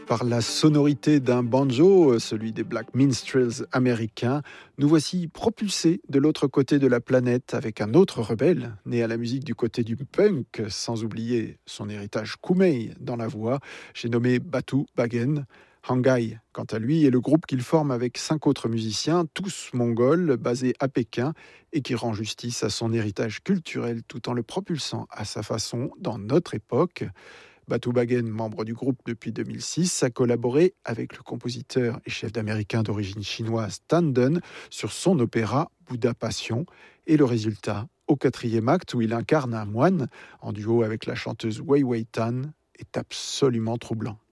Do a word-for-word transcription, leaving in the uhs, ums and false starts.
Par la sonorité d'un banjo, celui des Black Minstrels américains, nous voici propulsés de l'autre côté de la planète avec un autre rebelle, né à la musique du côté du punk, sans oublier son héritage koumei dans la voix. J'ai nommé Batu Bagen. Hangai, quant à lui, est le groupe qu'il forme avec cinq autres musiciens, tous mongols, basés à Pékin, et qui rend justice à son héritage culturel tout en le propulsant à sa façon dans notre époque. Batu Bagen, membre du groupe depuis deux mille six, a collaboré avec le compositeur et chef d'américain d'origine chinoise Tan Dun sur son opéra Bouddha Passion. Et le résultat, au quatrième acte où il incarne un moine, en duo avec la chanteuse Wei Wei Tan, est absolument troublant.